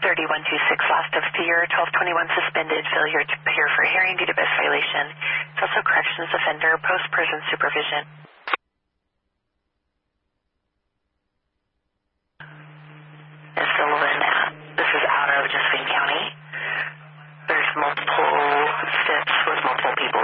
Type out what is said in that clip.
3126 last of the year, 1221 suspended, failure to appear for hearing due to best violation. It's also corrections offender, post-prison supervision. Ms. Sullivan, this is out of Josephine County. There's multiple steps with multiple people.